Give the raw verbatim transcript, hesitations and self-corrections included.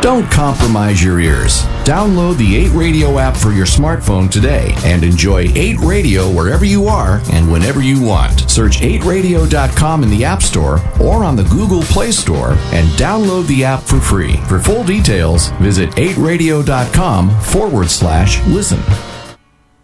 Don't compromise your ears. Download the eight Radio app for your smartphone today and enjoy eight Radio wherever you are and whenever you want. Search eight radio dot com in the App Store or on the Google Play Store and download the app for free. For full details, visit eight radio dot com forward slash listen.